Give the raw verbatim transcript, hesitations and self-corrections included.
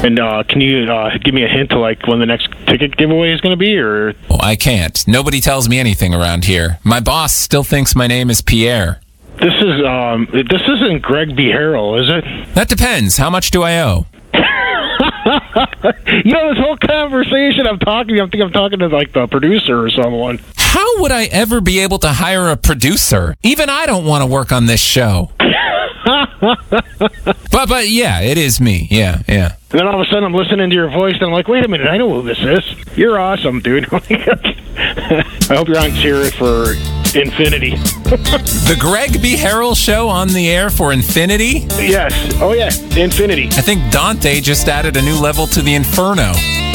And uh, can you uh, give me a hint to like when the next ticket giveaway is going to be, or? Oh, I can't. Nobody tells me anything around here. My boss still thinks my name is Pierre. This is um, this isn't Greg B. Harrell, is it? That depends. How much do I owe? You know, this whole conversation I'm talking, I think I'm talking to like the producer or someone. How would I ever be able to hire a producer? Even I don't want to work on this show. but but yeah, it is me. Yeah, yeah. And then all of a sudden I'm listening to your voice and I'm like, wait a minute, I know who this is. You're awesome, dude. I hope you're on Cheer It for Infinity. The Greg B. Harrell Show on the air for Infinity? Yes. Oh, yeah. Infinity. I think Dante just added a new level to the Inferno.